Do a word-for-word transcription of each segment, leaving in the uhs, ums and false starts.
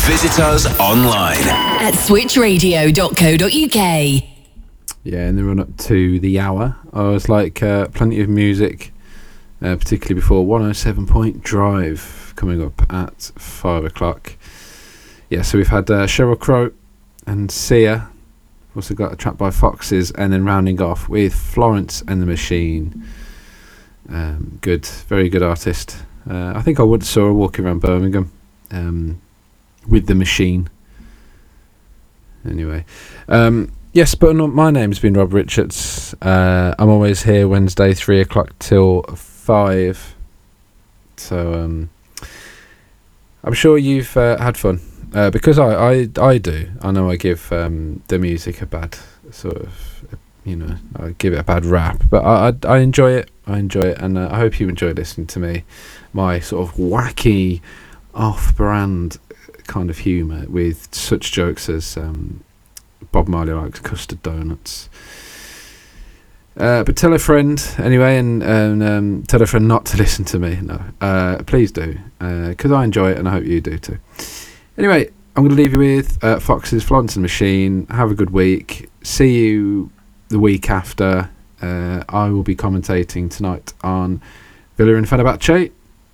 Visit us online at switch radio dot co dot uk. Yeah, in the run up to the hour, I was like, uh, plenty of music, uh, particularly before one oh seven Point Drive coming up at five o'clock. Yeah, so we've had uh, Sheryl Crow and Sia. We've also got a track by Foxes, and then rounding off with Florence and the Machine. Um, good, very good artist. Uh, I think I would saw her walking around Birmingham um, with the Machine. Anyway, um, yes, but not, my name's been Rob Richards. Uh, I'm always here Wednesday, three o'clock till five. So um, I'm sure you've uh, had fun. Uh, because I, I, I do. I know I give um, the music a bad sort of, you know, I give it a bad rap. But I, I, I enjoy it. I enjoy it. And uh, I hope you enjoy listening to me. My sort of wacky, off-brand kind of humour with such jokes as um, Bob Marley likes custard donuts. Uh, but tell a friend anyway, and, and um, tell a friend not to listen to me. No, uh, please do, because uh, I enjoy it, and I hope you do too. Anyway, I'm going to leave you with uh, Fox's Florence and the Machine. Have a good week. See you the week after. Uh, I will be commentating tonight on Villa and Fenerbahce.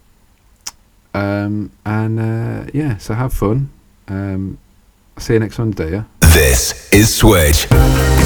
Um, and uh, yeah, so have fun. Um, I'll see you next Monday. Yeah. This is Switch.